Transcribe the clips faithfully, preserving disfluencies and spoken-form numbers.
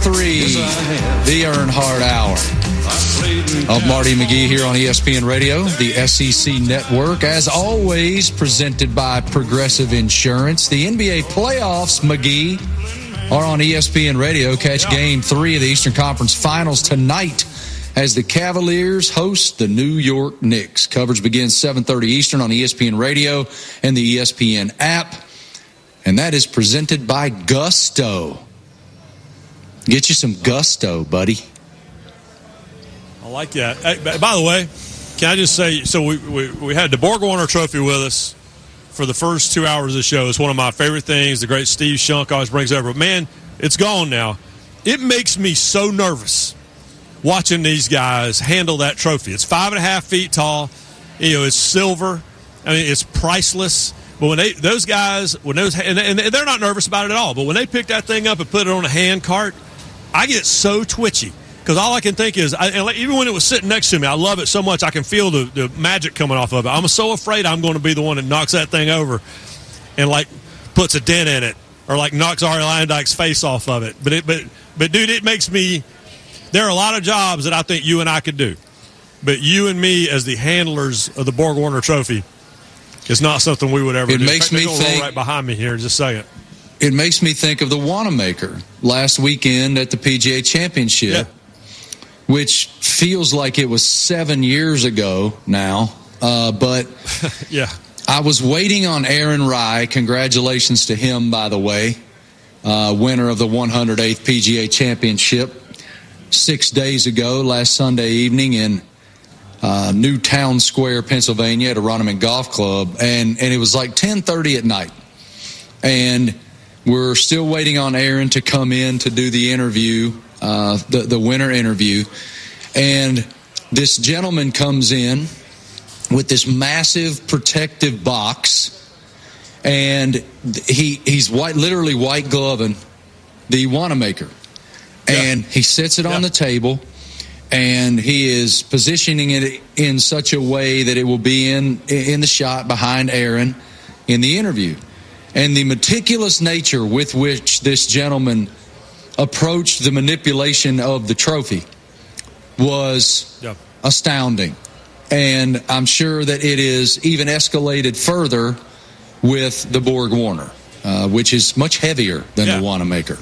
three, the Earnhardt Hour of Marty McGee here on E S P N Radio, the S E C Network. As always, presented by Progressive Insurance. The N B A playoffs, McGee, are on E S P N Radio. Catch game three of the Eastern Conference Finals tonight as the Cavaliers host the New York Knicks. Coverage begins seven thirty Eastern on E S P N Radio and the E S P N app. And that is presented by Gusto. Get you some Gusto, buddy. I like that. Hey, by the way, can I just say, so we, we, we had the Borg Warner Trophy with us for the first two hours of the show. It's one of my favorite things. The great Steve Shunk always brings over. But, man, it's gone now. It makes me so nervous watching these guys handle that trophy. It's five and a half feet tall. You know, it's silver. I mean, it's priceless. But when they, those guys, when those, and, and they're not nervous about it at all, but when they pick that thing up and put it on a hand cart, I get so twitchy because all I can think is, I, and like, even when it was sitting next to me, I love it so much I can feel the, the magic coming off of it. I'm so afraid I'm going to be the one that knocks that thing over and like puts a dent in it or like knocks Ari Landyke's face off of it. But it, but but dude, it makes me. There are a lot of jobs that I think you and I could do, but you and me as the handlers of the Borg Warner Trophy. It's not something we would ever it do. Makes me think, right behind me here in just a second. It makes me think of the Wanamaker last weekend at the P G A Championship, yeah. which feels like it was seven years ago now. Uh, but yeah, I was waiting on Aaron Rai. Congratulations to him, by the way, uh, winner of the one hundred eighth P G A Championship six days ago, last Sunday evening in Uh, Newtown Square, Pennsylvania, at Aronimink Golf Club, and and it was like ten thirty at night, and we're still waiting on Aaron to come in to do the interview, uh, the the winner interview, and this gentleman comes in with this massive protective box, and he he's white, literally white gloving the Wanamaker, and yeah. he sets it yeah. on the table. And he is positioning it in such a way that it will be in in the shot behind Aaron in the interview. And the meticulous nature with which this gentleman approached the manipulation of the trophy was yep. astounding. And I'm sure that it is even escalated further with the Borg Warner, uh, which is much heavier than yeah. the Wanamaker.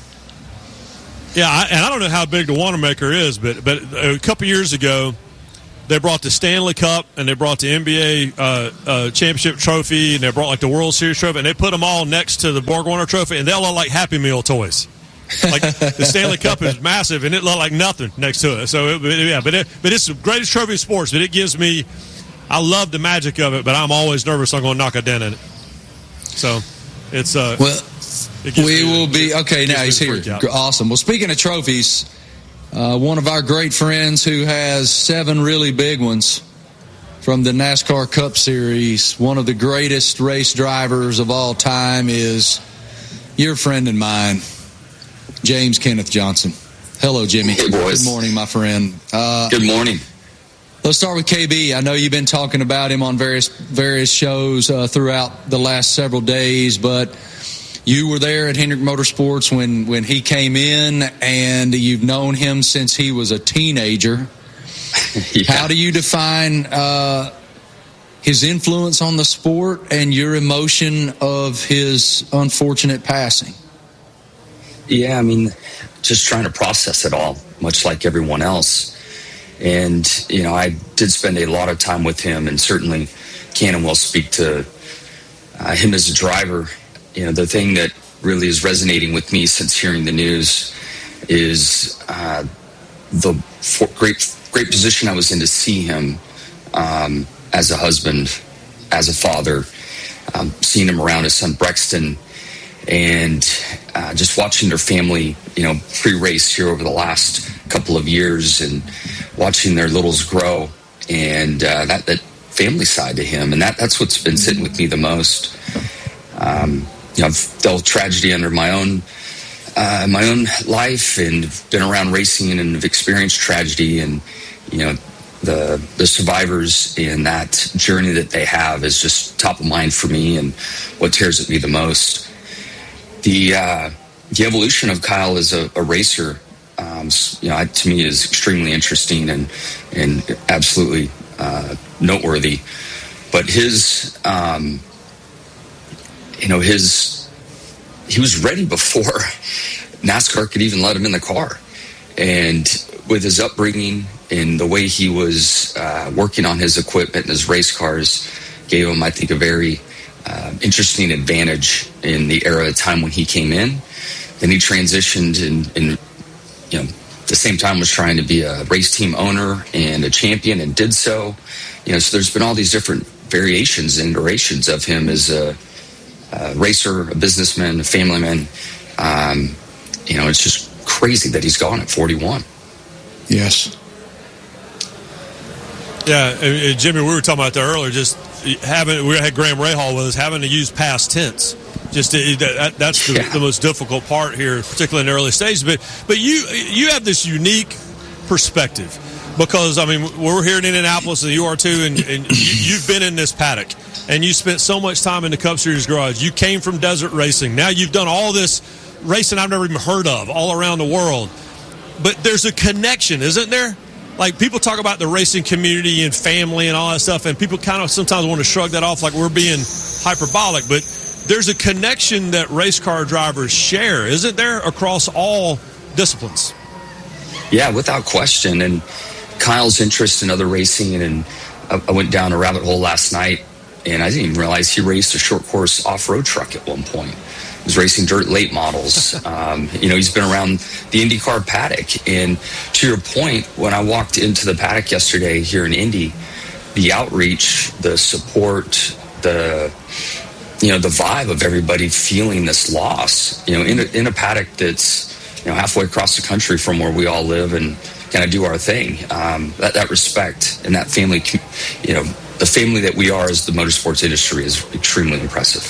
Yeah, I, and I don't know how big the Wanamaker is, but but a couple years ago, they brought the Stanley Cup and they brought the N B A uh, uh, championship trophy and they brought like the World Series trophy and they put them all next to the Borg Warner trophy and they all look like Happy Meal toys. Like the Stanley Cup is massive and it looked like nothing next to it. So it, yeah, but it, but it's the greatest trophy in sports. But it gives me, I love the magic of it, but I'm always nervous I'm going to knock a dent in it. So it's uh well. We will be okay. Now he's here. Out. Awesome. Well, speaking of trophies, uh, one of our great friends who has seven really big ones from the NASCAR Cup Series, one of the greatest race drivers of all time, is your friend and mine, James Kenneth Johnson. Hello, Jimmy. Hey, boys. Good morning, my friend. Uh, Good morning. Let's start with K B. I know you've been talking about him on various various shows uh, throughout the last several days, but you were there at Hendrick Motorsports when, when he came in, and you've known him since he was a teenager. yeah. How do you define uh, his influence on the sport and your emotion of his unfortunate passing? Yeah, I mean, just trying to process it all, much like everyone else. And, you know, I did spend a lot of time with him, and certainly can and will speak to uh, him as a driver. You know, the thing that really is resonating with me since hearing the news is uh, the great great position I was in to see him um, as a husband, as a father, um, seeing him around his son Brexton, and uh, just watching their family, you know, pre-race here over the last couple of years and watching their littles grow, and uh, that, that family side to him. And that, that's what's been sitting with me the most. Um, You know, I've dealt with tragedy under my own uh, my own life, and been around racing and have experienced tragedy, and you know, the the survivors and that journey that they have is just top of mind for me, and what tears at me the most. The uh, the evolution of Kyle as a, a racer, um, you know, to me is extremely interesting and and absolutely uh, noteworthy. But his, um, you know, his he was ready before NASCAR could even let him in the car, and with his upbringing and the way he was uh, working on his equipment and his race cars, gave him, I think, a very uh, interesting advantage in the era of time when he came in. Then he transitioned and, and, you know, at the same time was trying to be a race team owner and a champion and did so. You know, so there's been all these different variations and iterations of him as a, a racer, a businessman, a family man. Um, you know, it's just crazy that he's gone at forty-one. Yes. Yeah, and Jimmy, we were talking about that earlier. Just having, we had Graham Rahal with us, having to use past tense. Just to, that, that's the, yeah. the most difficult part here, particularly in the early stages. But but you you have this unique perspective because I mean we're here in Indianapolis and you are too, and, and you, you've been in this paddock and you spent so much time in the Cup Series garage. You came from desert racing. Now you've done all this racing I've never even heard of all around the world. But there's a connection, isn't there? Like, people talk about the racing community and family and all that stuff, and people kind of sometimes want to shrug that off like we're being hyperbolic, but there's a connection that race car drivers share, isn't there, across all disciplines? Yeah, without question. And Kyle's interest in other racing, and I went down a rabbit hole last night, and I didn't even realize he raced a short course off-road truck at one point. He was racing dirt late models. Um, you know, he's been around the IndyCar paddock. And to your point, when I walked into the paddock yesterday here in Indy, the outreach, the support, the, you know, the vibe of everybody feeling this loss, you know, in a, in a paddock that's, you know, halfway across the country from where we all live and kind of do our thing. Um, that, that respect and that family, you know, the family that we are as the motorsports industry is extremely impressive.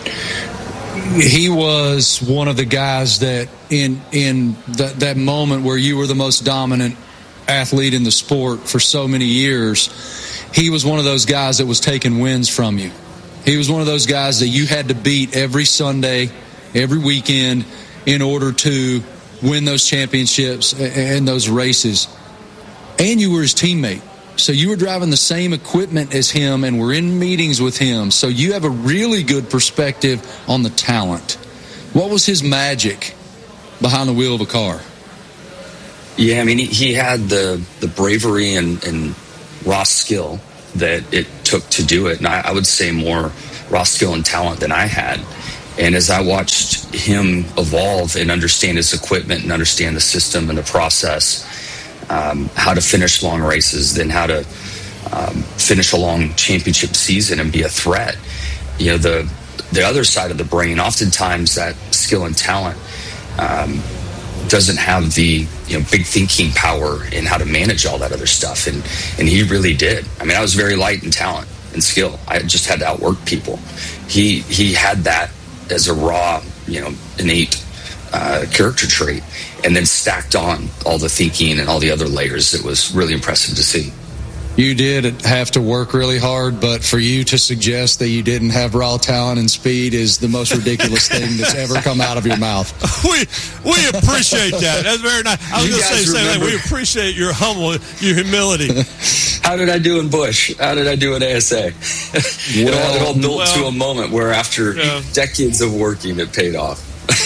He was one of the guys that in in the, that moment where you were the most dominant athlete in the sport for so many years, he was one of those guys that was taking wins from you. He was one of those guys that you had to beat every Sunday, every weekend in order to win those championships and those races. And you were his teammate. So you were driving the same equipment as him and were in meetings with him. So you have a really good perspective on the talent. What was his magic behind the wheel of a car? Yeah, I mean, he, he had the, the bravery and, and raw skill that it took to do it. And I, I would say more raw skill and talent than I had. And as I watched him evolve and understand his equipment and understand the system and the process, Um, how to finish long races, then how to um, finish a long championship season and be a threat. You know, the the other side of the brain, oftentimes that skill and talent um, doesn't have the, you know, big thinking power in how to manage all that other stuff. And, and he really did. I mean, I was very light in talent and skill. I just had to outwork people. He, he had that as a raw, you know, innate Uh, character trait, and then stacked on all the thinking and all the other layers. It was really impressive to see. You did have to work really hard, but for you to suggest that you didn't have raw talent and speed is the most ridiculous thing that's ever come out of your mouth. We we appreciate that. That's very nice. I was going to say the same thing. We appreciate your humble, your humility. How did I do in Busch? How did I do in A S A? Well, it, all, it all built well, to a moment where after yeah. decades of working, it paid off.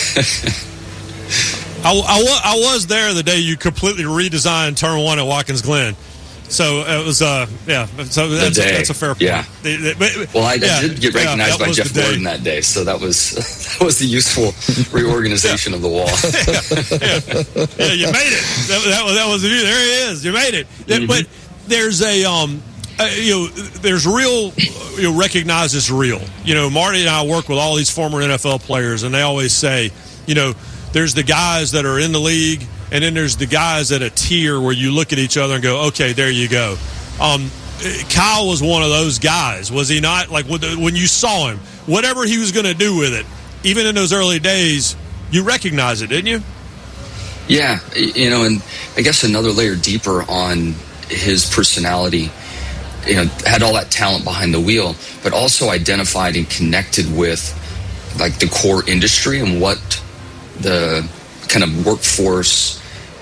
I, I, I was there the day you completely redesigned Turn One at Watkins Glen, so it was uh yeah. So that's, a, that's a fair point. Yeah. The, the, but, well, I, yeah, I did get recognized yeah, by Jeff Gordon that day, so that was that was the useful reorganization yeah. of the wall. yeah. yeah, you made it. That, that was that was it. There he is. You made it. Mm-hmm. But there's a um. Uh, you know, there's real, you know, recognize it's real. You know, Marty and I work with all these former N F L players, and they always say, you know, there's the guys that are in the league, and then there's the guys at a tier where you look at each other and go, okay, there you go. Um, Kyle was one of those guys, was he not? Like, when you saw him, whatever he was going to do with it, even in those early days, you recognized it, didn't you? Yeah, you know, and I guess another layer deeper on his personality, you know, had all that talent behind the wheel, but also identified and connected with, like, the core industry and what the kind of workforce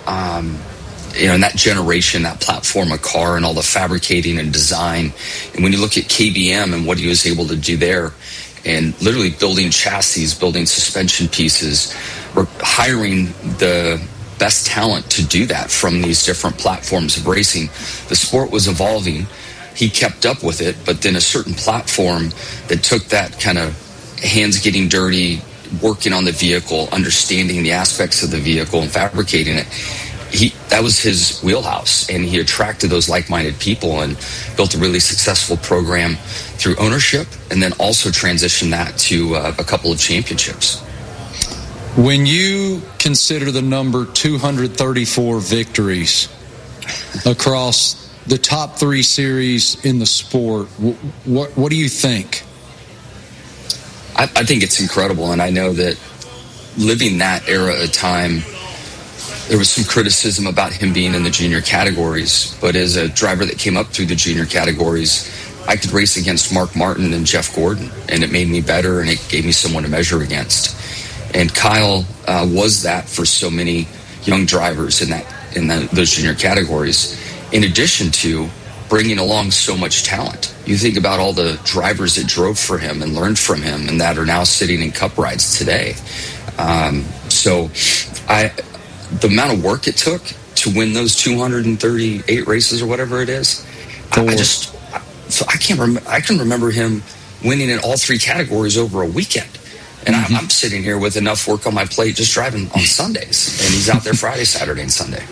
um, you know, in that generation, that platform of car and all the fabricating and design. And when you look at K B M and what he was able to do there, and literally building chassis, building suspension pieces, or hiring the best talent to do that from these different platforms of racing. The sport was evolving. He kept up with it, but then a certain platform that took that kind of hands getting dirty, working on the vehicle, understanding the aspects of the vehicle and fabricating it, he that was his wheelhouse, and he attracted those like-minded people and built a really successful program through ownership, and then also transitioned that to uh, a couple of championships. When you consider the number two hundred thirty-four victories across the top three series in the sport, what what do you think? I, I think it's incredible, and I know that living that era of time, there was some criticism about him being in the junior categories, but as a driver that came up through the junior categories, I could race against Mark Martin and Jeff Gordon, and it made me better, and it gave me someone to measure against. And Kyle uh, was that for so many young drivers in that in the, those junior categories, in addition to bringing along so much talent. You think about all the drivers that drove for him and learned from him and that are now sitting in cup rides today. Um, so I... the amount of work it took to win those two hundred thirty-eight races or whatever it is, I, I just, so I can't remember, I can remember him winning in all three categories over a weekend. And mm-hmm. I'm, I'm sitting here with enough work on my plate just driving on Sundays, and he's out there Friday, Saturday, and Sunday.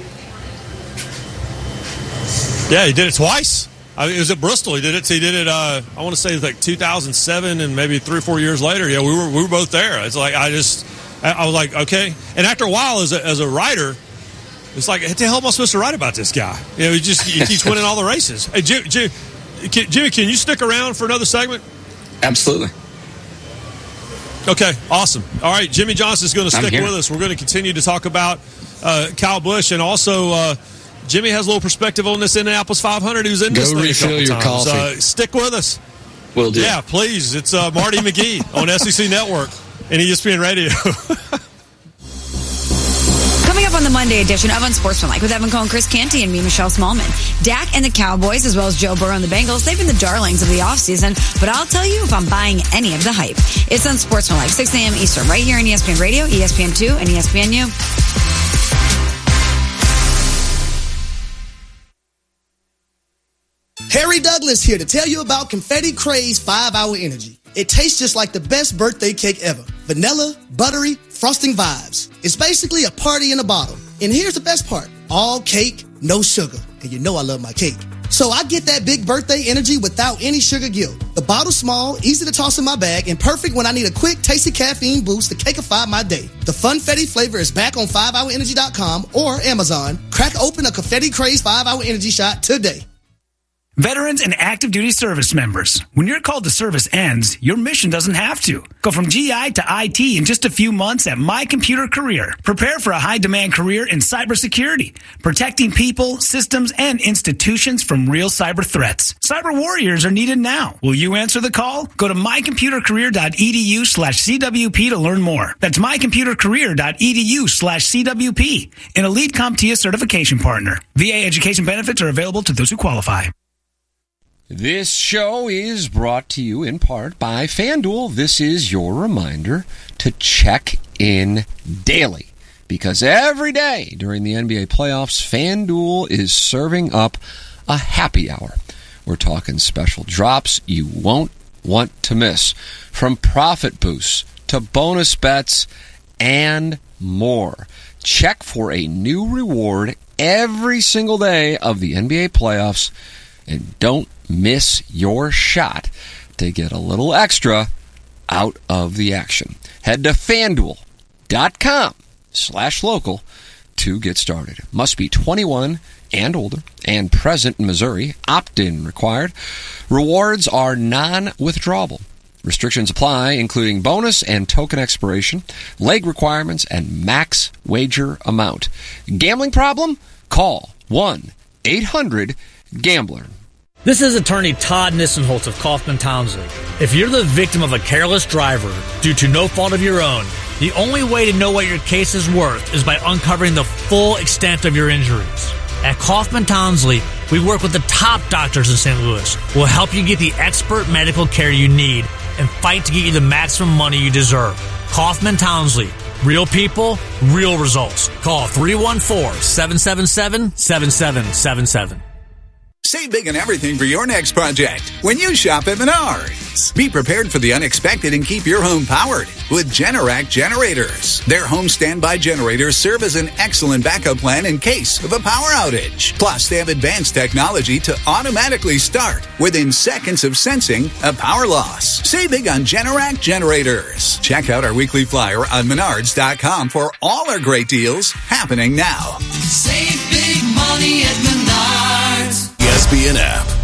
Yeah, he did it twice. I mean, it was at Bristol. He did it. He did it. Uh, I want to say it was like two thousand seven, and maybe three or four years later. Yeah, we were we were both there. It's like I just. I was like, okay. And after a while, as a, as a writer, it's like, what the hell am I supposed to write about this guy? You know, he just he keeps winning all the races. Hey, Jimmy, Jimmy, can, Jimmy, can you stick around for another segment? Absolutely. Okay, awesome. All right, Jimmy Johnson's going to stick with us. We're going to continue to talk about uh, Kyle Busch, and also uh, Jimmy has a little perspective on this Indianapolis five hundred. He was in Go this thing refill a couple your times. coffee. Uh, stick with us. Will do. Yeah, please. It's uh, Marty McGee on S E C Network and E S P N Radio. Coming up on the Monday edition of Unsportsmanlike with Evan Cohen, Chris Canty, and me, Michelle Smallman. Dak and the Cowboys, as well as Joe Burrow and the Bengals, they've been the darlings of the offseason, but I'll tell you if I'm buying any of the hype. It's Unsportsmanlike, six a.m. Eastern, right here on E S P N Radio, E S P N two, and E S P N U. Harry Douglas here to tell you about Confetti Craze five hour Energy. It tastes just like the best birthday cake ever. Vanilla, buttery, frosting vibes. It's basically a party in a bottle. And here's the best part. All cake, no sugar. And you know I love my cake. So I get that big birthday energy without any sugar guilt. The bottle's small, easy to toss in my bag, and perfect when I need a quick, tasty caffeine boost to cakeify my day. The Funfetti flavor is back on five hour energy dot com or Amazon. Crack open a Confetti Craze five hour Energy shot today. Veterans and active duty service members, when your call to service ends, your mission doesn't have to. Go from G I to I T in just a few months at My Computer Career. Prepare for a high-demand career in cybersecurity, protecting people, systems, and institutions from real cyber threats. Cyber warriors are needed now. Will you answer the call? Go to mycomputercareer.edu slash CWP to learn more. That's mycomputercareer.edu slash CWP, an elite CompTIA certification partner. V A education benefits are available to those who qualify. This show is brought to you in part by FanDuel. This is your reminder to check in daily, because every day during the N B A playoffs, FanDuel is serving up a happy hour. We're talking special drops you won't want to miss, from profit boosts to bonus bets and more. Check for a new reward every single day of the N B A playoffs, and don't miss your shot to get a little extra out of the action. Head to FanDuel.com slash local to get started. Must be twenty-one and older and present in Missouri. Opt-in required. Rewards are non-withdrawable. Restrictions apply, including bonus and token expiration, leg requirements, and max wager amount. Gambling problem? Call one eight hundred gambler. This is attorney Todd Nissenholtz of Kaufman Townsley. If you're the victim of a careless driver due to no fault of your own, The only way to know what your case is worth is by uncovering the full extent of your injuries. At Kaufman Townsley, we work with the top doctors in Saint Louis. We'll help you get the expert medical care you need and fight to get you the maximum money you deserve. Kaufman Townsley. Real people, real results. Call three one four, seven seven seven, seven seven seven seven. Save big on everything for your next project when you shop at Menards. Be prepared for the unexpected and keep your home powered with Generac generators. Their home standby generators serve as an excellent backup plan in case of a power outage. Plus, they have advanced technology to automatically start within seconds of sensing a power loss. Save big on Generac generators. Check out our weekly flyer on Menards dot com for all our great deals happening now. Save big money at Menards. E S P N app.